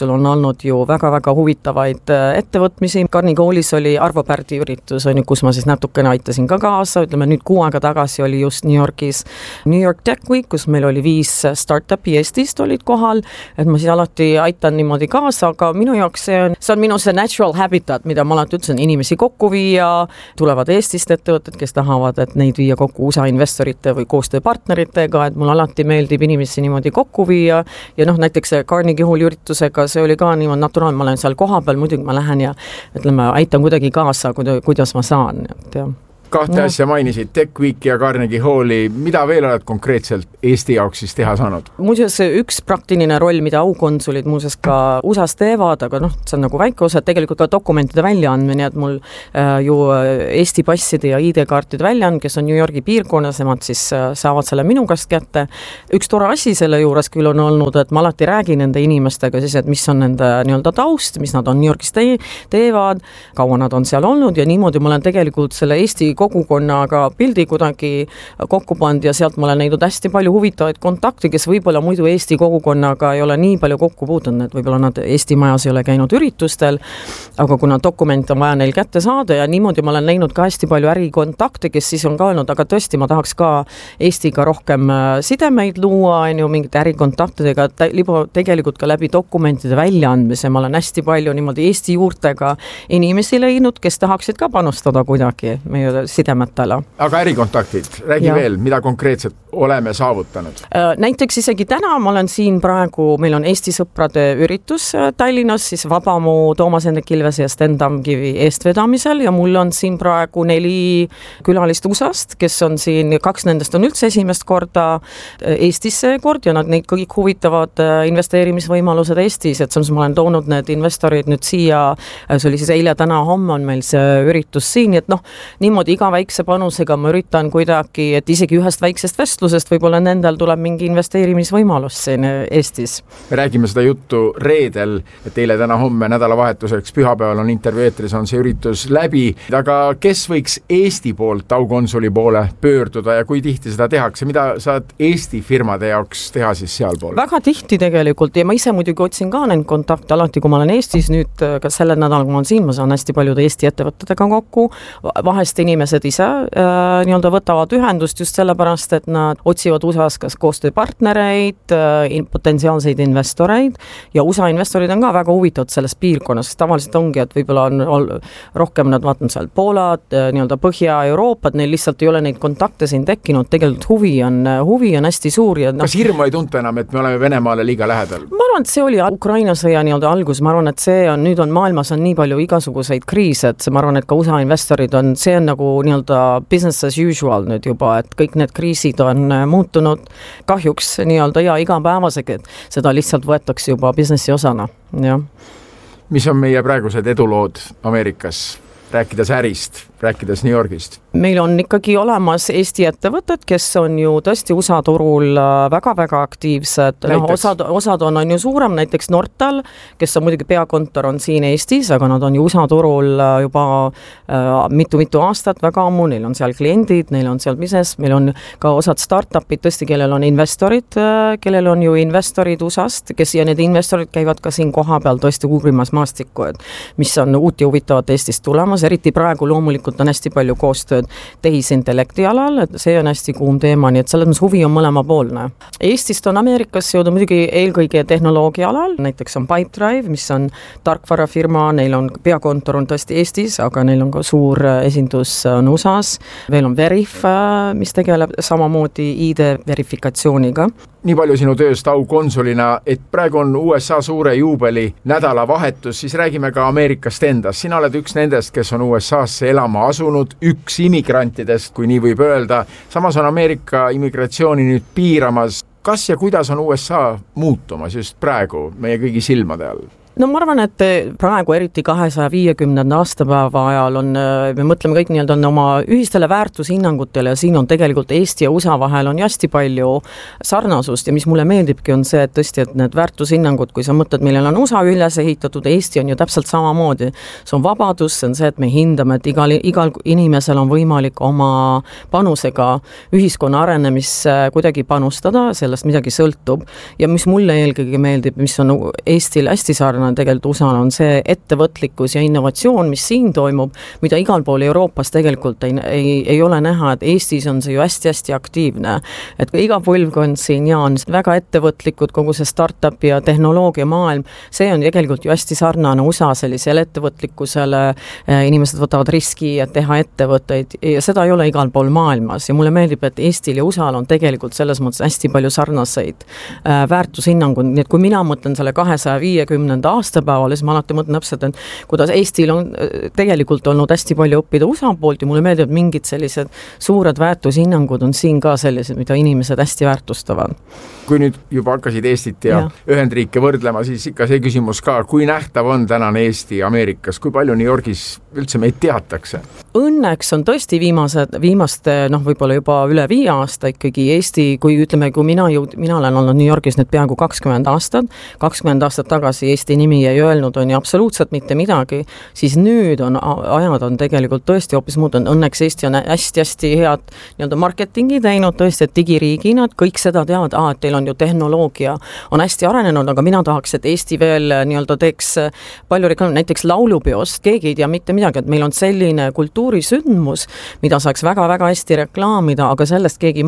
S14: olnud ju väga-väga huvitavaid ettevõtmisi. Carnegie Hallis oli Arvo Pärdi üritus, on ju, kus ma siis natukene aitasin ka kaasa, ütleme nüüd 6 aega tagasi oli just New Yorgis New York Tech Week, kus meil oli 5 startupi Eestist olid kohal, et ma siis alati aitan niimoodi kaasa, aga minu jaoks see on minu see natural habitat, mida ma alati ütlesin, inimesi kokku viia, tulevad Eestist ettevõtted, kes tahavad, et neid viia kokku USA investorite või koostööpartneritega, et mul alati meeldib inimesi niimoodi kokku viia ja näiteks Carnegie Halli üritusega see oli ka niimoodi naturaalne, ma olen seal kohapeal, muidugi ma lähen ja ütleme, aitan kuidagi kaasa, kuidas ma saan, et jah.
S3: Kahte asja mainisid, Tech Week ja Carnegie Halli, mida veel oled konkreetselt Eesti jaoks siis teha saanud?
S14: Muuseas, üks praktiline roll, mida aukonsulid muuseas ka USAs teevad, aga see on nagu väike osa, tegelikult ka dokumentide väljaandmine, et mul ju Eesti passide ja ID-kaartide väljaand, kes on New Yorgi piirkonnas, nemad siis saavad selle minu käest kätte. Üks tore asi selle juures küll on olnud, et ma alati räägin nende inimestega siis, et mis on nende nii-öelda taust, mis nad on New Yorgis teevad, kaua nad on seal olnud ja niimoodi ma olen tegelikult selle Eesti kogukonnaga pildi kuidagi kokku pand ja sealt ma olen näinud hästi palju huvitavaid kontakte, kes võib-olla muidu Eesti kogukonnaga ei ole nii palju kokku puutunud, et võib-olla nad Eesti majas ei ole käinud üritustel, aga kuna dokument on vaja neil kätte saada ja niimoodi ma olen näinud ka hästi palju ärikontakte, kes siis on ka öelnud, aga tõesti ma tahaks ka Eestiga rohkem sidemeid luua, on ju, mingite ärikontaktidega, tegelikult ka läbi dokumentide väljaandmise ma olen hästi palju niimoodi Eesti juurtega inimesi leidnud, kes tahaksid ka panustada kuidagi meie sidemetele.
S3: Aga ärikontaktid, räägi veel, mida konkreetselt oleme saavutanud?
S14: Näiteks isegi täna ma olen siin praegu, meil on Eesti sõprade üritus Tallinnas, siis Vabamu Toomas Hendrik Ilvese ja Sten Tamkivi eestvedamisel ja mul on siin praegu 4 külalist USAst, kes on siin, 2 nendest on üldse esimest korda Eestisse kord ja nad neid kõik huvitavad investeerimisvõimalused Eestis, et ma olen toonud need investorid nüüd siia, see oli siis eile, täna, homme on meil see üritus siin, et niimoodi iga väikse panusega ma üritan kuidagi, et isegi ühest väiksest vestlusest võib-olla nendel tuleb mingi investeerimisvõimalus siin Eestis.
S3: Me räägime seda juttu reedel, et eile, täna, homme, nädalavahetuseks, pühapäeval on intervjuu eetris, on see üritus läbi, aga kes võiks Eesti poolt aukonsuli poole pöörduda ja kui tihti seda tehakse, mida saad Eesti firmade jaoks teha siis seal pool?
S14: Väga tihti tegelikult ja ma ise muidugi otsin ka neid kontakte alati, kui ma olen Eestis, nüüd ka selle nädal, kui ma olen siin, ma saan hästi paljude Eesti ettevõtetega kokku, vahest inimesed ise nii-öelda võtavad ühendust just sellepärast, et nad otsivad USA-s kas koostööpartnereid, potentsiaalseid investoreid ja USA investorid on ka väga huvitatud sellest piirkonnas, sest tavaliselt ongi, et võib-olla on rohkem nad vaatavad seal Poolad, nii-öelda Põhja-Euroopad, neil lihtsalt ei ole neid kontakte siin tekkinud, tegelikult huvi on hästi suur. Ja
S3: kas hirmu ei tunta enam, et me oleme Venemaale liiga lähedal?
S14: Ma arvan, et see oli Ukraina sõja nii-öelda algus, ma arvan, et nüüd on maailmas on nii palju igasuguseid kriise, et ma arvan, et ka USA investorid see on nagu nii-öelda business as usual nüüd juba, et kõik need kriisid on muutunud kahjuks nii-öelda ja igapäevasega, et seda lihtsalt võetakse juba businessi osana, jah.
S3: Mis on meie praegused edulood Ameerikas? Rääkides ärist, rääkides New Yorgist?
S14: Meil on ikkagi olemas Eesti ettevõtted, kes on ju tõesti USA turul väga-väga aktiivsed. Osad on ju suurem, näiteks Nortal, kes on muidugi peakontor on siin Eestis, aga nad on ju USA turul juba mitu aastat väga ammu, neil on seal kliendid, neil on seal business, meil on ka osad startupid tõesti, kellel on investorid USA-st, kes ja need investorid käivad ka siin koha peal tõesti uurimas maastikku, et mis on uut ja huvitavat Eestist tulemas, eriti praegu loomulikult on hästi palju koostööd tehisintellekti alal, et see on hästi kuum teema, nii et selles mõttes huvi on mõlemapoolne. Eestist on Ameerikas jõuda muidugi eelkõige tehnoloogia alal, näiteks on Pipedrive, mis on tarkvarafirma, neil on peakontor on tõesti Eestis, aga neil on ka suur esindus on USA-s, veel on Verif, mis tegeleb samamoodi ID verifikatsiooniga.
S3: Nii palju sinu tööst aukonsulina, et praegu on USA suure juubeli nädalavahetus, siis räägime ka Ameerikast endast. Sina oled üks nendest, kes on USA-sse elama asunud, üks immigrantidest, kui nii võib öelda. Samas on Ameerika immigratsiooni nüüd piiramas. Kas ja kuidas on USA muutumas just praegu meie kõigi silmade all?
S14: No ma arvan, et praegu eriti 250. aastapäeva ajal me mõtleme kõik nii-öelda oma ühistele väärtushinnangutele ja siin on tegelikult Eesti ja USA vahel on hästi palju sarnasust ja mis mulle meeldibki on see, et tõesti, et need väärtushinnangud, kui sa mõtled, millel on USA üles ehitatud, Eesti on ju täpselt samamoodi. See on vabadus, see on see, et me hindame, et igal inimesel on võimalik oma panusega ühiskonna arenemisse kuidagi panustada, sellest midagi sõltub ja mis mulle eelkõige meeldib, mis on Eestil hästi sarnane, sarnane tegelikult USA-l, on see ettevõtlikkus ja innovatsioon, mis siin toimub, mida igal pool Euroopas tegelikult ei ole näha, et Eestis on see ju hästi-hästi aktiivne. Et iga põlvkond siin ja on väga ettevõtlikud, kogu see startup ja tehnoloogia maailm, see on tegelikult ju hästi sarnane USA sellisele ettevõtlikkusele, inimesed võtavad riski, et teha ettevõtteid ja seda ei ole igal pool maailmas ja mulle meeldib, et Eestil ja USA-l on tegelikult selles mõttes hästi palju sarnaseid väärtushinnangud, nii et kui mina mõtlen selle 250. aastapäevale, siis ma alati mõtlen täpselt, et kuidas Eestil on tegelikult olnud hästi palju õppida USA poolt ja mulle meeldib, et mingid sellised suured väärtushinnangud on siin ka sellised, mida inimesed hästi väärtustavad.
S3: Kui nüüd juba hakkasid Eestit ja Ühendriike võrdlema, siis ikka see küsimus ka, kui nähtav on tänane Eesti Ameerikas, kui palju New Yorgis üldse meid teatakse?
S14: Õnneks on tõesti viimaste, võib-olla juba üle 5 aasta ikkagi Eesti, kui ütleme, kui mina olen olnud New Yorgis nüüd peaaegu 20 aastat tagasi Eesti nimi ei öelnud, on ju absoluutselt mitte midagi, siis nüüd ajad on tegelikult tõesti hoopis muutunud. Õnneks Eesti on hästi-hästi head nii-öelda marketingi teinud, tõesti, et digiriigina, et kõik seda teavad, et teil on ju tehnoloogia, on hästi arenenud, aga mina tahaks, et Eesti veel nii-öelda teeks palju reklaami, näiteks laulupeost, keegi ei tea mitte midagi, et meil on selline kultuurisündmus, mida saaks väga-väga hästi reklaamida, aga sellest keegi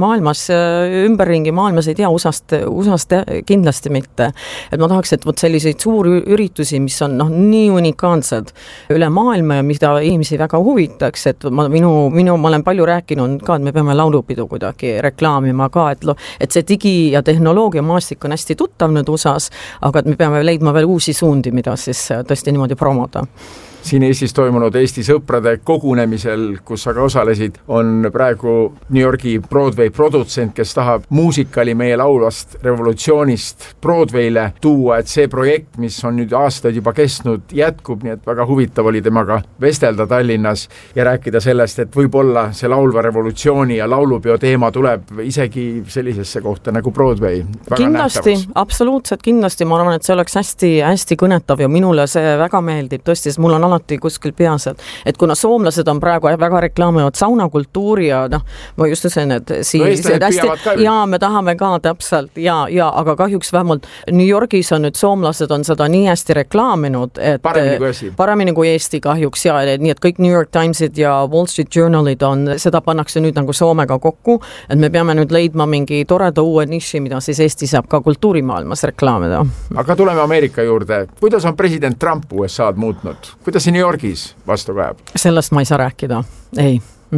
S14: ümberringi maailmas ei tea, USA-st kindlasti mitte. Et ma tahaks, et selliseid suuri üritusi, mis on nii unikaalsed üle maailma ja mida inimesi väga huvitaks, et ma olen palju rääkinud ka, et me peame laulupidu kuidagi reklaamima ka, et see digi- ja tehnoloogia maastik on hästi tuttav nüüd USA-s, aga et me peame leidma veel uusi suundi, mida siis tõesti niimoodi promoda.
S3: Siin Eestis toimunud Eesti sõprade kogunemisel, kus sa ka osalesid, on praegu New Yorgi Broadway produtsent, kes tahab muusikali meie laulvast revolutsioonist Broadwayle tuua, et see projekt, mis on nüüd aastaid juba kestnud, jätkub, nii et väga huvitav oli temaga vestelda Tallinnas ja rääkida sellest, et võib-olla see laulva revolutsiooni ja laulupeo teema tuleb isegi sellisesse kohta nagu Broadway.
S14: Kindlasti, absoluutselt kindlasti, ma arvan, et see oleks hästi kõnetav ja minule see väga meeldib, tõesti, sest mul on alati kuskil peas, et kuna soomlased on praegu väga reklaamivad saunakultuuri ja ma just ütlesin, et me tahame ka täpselt aga kahjuks vähemalt New Yorgis on nüüd soomlased on seda nii hästi reklaaminud, et paremini kui Eesti kahjuks nii et kõik New York Timesid ja Wall Street Journalid seda pannakse nüüd nagu Soomega kokku, et me peame nüüd leidma mingi toreda uue niši, mida siis Eesti saab ka kultuurimaailmas reklaamida.
S3: Aga tuleme Ameerika juurde. Kuidas on president Trump USA-d muutnud? Kuidas see New Yorgis vastu kajab?
S14: Sellest ma ei saa rääkida. Ei.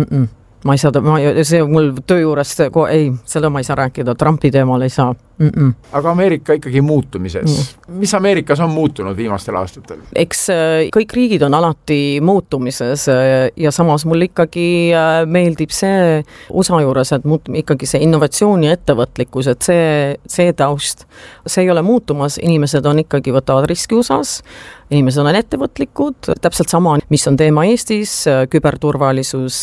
S14: Ma ei saa, see mul töö juures, seda ma ei saa rääkida. Trumpi teemal ei saa.
S3: Aga Ameerika ikkagi muutumises. Mis Ameerikas on muutunud viimastel aastatel?
S14: Eks kõik riigid on alati muutumises ja samas mul ikkagi meeldib see USA juures, et ikkagi see innovatsioon ja ettevõtlikkus, et see taust, see ei ole muutumas, inimesed on ikkagi võtavad riski USA-s, inimesed on ettevõtlikud, täpselt sama, mis on teema Eestis, küberturvalisus,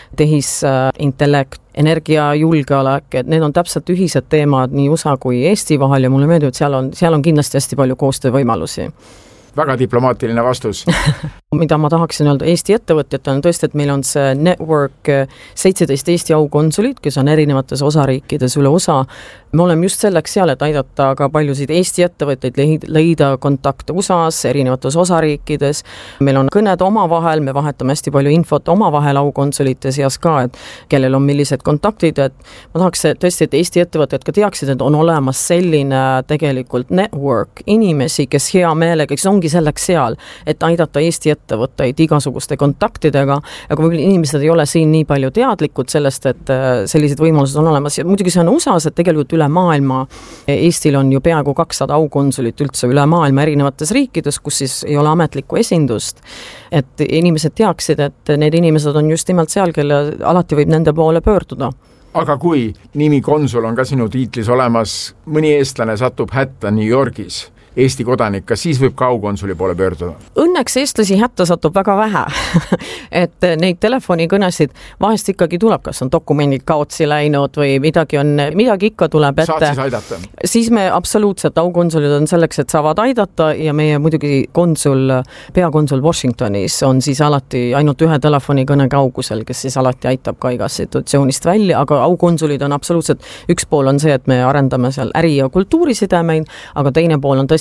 S14: tehisintellekt, energiajulgeolek, et need on täpselt ühised teemad nii USA kui Eesti vahel ja mulle meeldib, et seal on kindlasti hästi palju koostöövõimalusi.
S3: Väga diplomaatiline vastus.
S14: Mida ma tahaksin öelda Eesti ettevõtjatele on tõesti, et meil on see network 17 Eesti aukonsulit, kes on erinevates osariikides üle USA. Me oleme just selleks seal, et aidata ka paljusid Eesti ettevõtteid leida kontakte USA-s, erinevates osariikides. Meil on kõned omavahel, me vahetame hästi palju infot omavahel aukonsulite seas ka, et kellel on millised kontaktid, et ma tahaks tõesti, et Eesti ettevõtted ka teaksid, et on olemas selline tegelikult network inimesi, kes hea meelega, kes ongi selleks seal, et aidata Eesti ettevõtteid igasuguste kontaktidega, aga võib-olla inimesed ei ole siin nii palju teadlikud sellest, et sellised võimalused on olemas ja muidugi see on USA-s, et tegelikult üle maailma, Eestil on ju peaaegu 200 aukonsulit üldse üle maailma erinevates riikides, kus siis ei ole ametlikku esindust, et inimesed teaksid, et need inimesed on just nimelt seal, kelle alati võib nende poole pöörduda.
S3: Aga kui nimi konsul on ka sinu tiitlis olemas, mõni eestlane satub hätta New Yorgis, Eesti kodanik, kas siis võib ka aukonsuli poole pöörduda?
S14: Õnneks eestlasi hätta satub väga vähe, et neid telefonikõnesid vahest ikkagi tuleb, kas on dokumendid kaotsi läinud või midagi ikka tuleb ette.
S3: Saad siis aidata?
S14: Siis me absoluutselt aukonsulid on selleks, et saavad aidata ja meie muidugi peakonsul Washingtonis on siis alati ainult ühe telefonikõne kaugusel, kes siis alati aitab ka igast situatsioonist välja, aga aukonsulid on absoluutselt, üks pool on see, et me arendame seal äri- ja kultuurisidemeid, aga teine pool on tõesti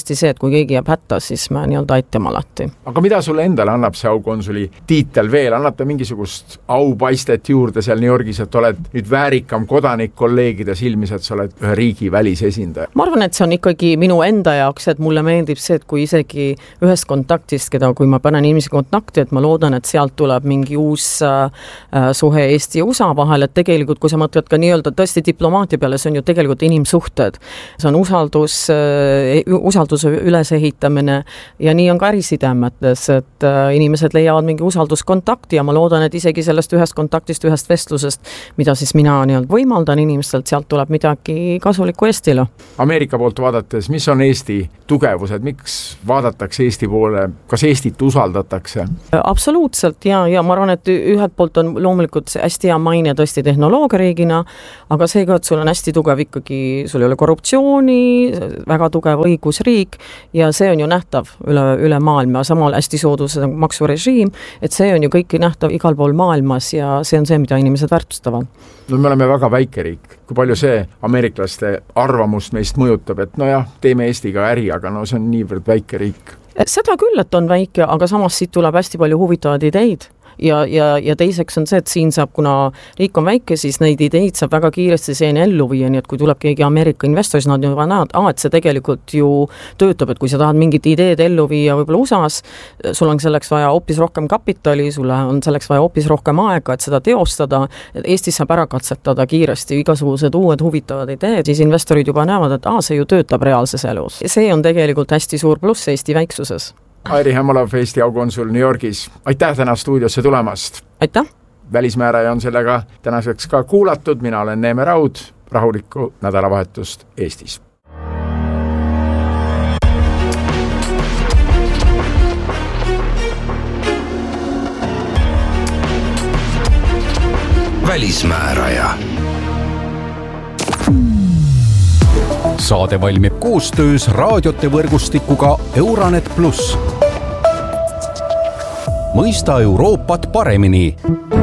S14: kindlasti see, et kui keegi jääb hätta, siis me nii-öelda aitame alati.
S3: Aga mida sulle endale annab see aukonsuli tiitel veel? Annab ta mingisugust aupaistet juurde seal New Yorgis, et oled nüüd väärikam kodanik kolleegide silmis, et sa oled ühe riigi välisesindaja?
S14: Ma arvan, et see on ikkagi minu enda jaoks, et mulle meeldib see, et kui isegi ühest kontaktist, kui ma panen inimesi kontakti, et ma loodan, et sealt tuleb mingi uus suhe Eesti ja USA vahel, et tegelikult kui sa mõtled ka nii-öelda tõesti diplomaatia peale, see on ju tegelikult inimsuhted. See on usalduse ülesehitamine ja nii on ka ärisidemetes, et inimesed leiavad mingi usalduskontakti ja ma loodan, et isegi sellest ühest kontaktist, ühest vestlusest, mida siis mina nii-öelda võimaldan inimestelt, sealt tuleb midagi kasulikku Eestile.
S3: Ameerika poolt vaadates, mis on Eesti tugevused, miks vaadatakse Eesti poole, kas Eestit usaldatakse?
S14: Absoluutselt ja ma arvan, et ühelt poolt on loomulikult hästi hea maine tõesti tehnoloogiariigina, aga see ka, et sul on hästi tugev ikkagi, sul ei ole korruptsiooni, väga tugev õigusriik ja see on ju nähtav üle maailma, samal hästi soodus maksurežiim, et see on ju kõik nähtav igal pool maailmas ja see on see, mida inimesed väärtustavad.
S3: No me oleme väga väike riik. Kui palju see ameeriklaste arvamust meist mõjutab, et nojah, teeme Eestiga äri, aga no see on niivõrd väike riik.
S14: Seda küll, et on väike, aga samas siit tuleb hästi palju huvitavaid ideid. Ja teiseks on see, et siin saab, kuna riik on väike, siis neid ideid saab väga kiiresti seeni ellu viia, nii et kui tuleb keegi Ameerika investor, siis nad juba näevad, et see tegelikult ju töötab, et kui sa tahad mingit ideed ellu viia võib-olla USAs, sul on selleks vaja hoopis rohkem kapitali, sulle on selleks vaja hoopis rohkem aega, et seda teostada, Eestis saab ära katsetada kiiresti igasugused uued huvitavad ideed, siis investorid juba näevad, et see ju töötab reaalses elus. See on tegelikult hästi suur pluss Eesti väiksuses.
S3: Airi Hämolov, Eesti aukonsul New Yorgis. Aitäh täna stuudiosse tulemast.
S14: Aitäh.
S3: Välismääraja on sellega tänaseks ka kuulatud. Mina olen Neeme Raud. Rahulikku nädalavahetust Eestis.
S4: Välismääraja.
S7: Saade valmib koostöös raadiote võrgustikuga Euranet Plus. Mõista Euroopat paremini.